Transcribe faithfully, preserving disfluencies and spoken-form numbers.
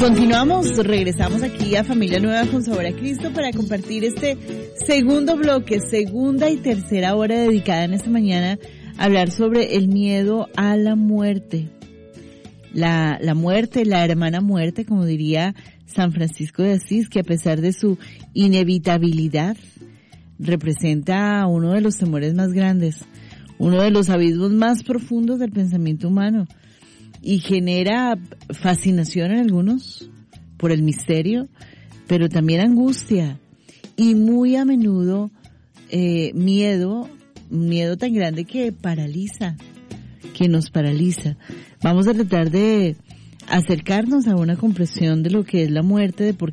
Continuamos, regresamos aquí a Familia Nueva con Sabor a Cristo para compartir este segundo bloque, segunda y tercera hora dedicada en esta mañana a hablar sobre el miedo a la muerte. La, la muerte, la hermana muerte, como diría San Francisco de Asís, que a pesar de su inevitabilidad, representa uno de los temores más grandes, uno de los abismos más profundos del pensamiento humano, y genera fascinación en algunos por el misterio, pero también angustia y muy a menudo eh, miedo, miedo tan grande que paraliza, que nos paraliza. Vamos a tratar de acercarnos a una comprensión de lo que es la muerte, de por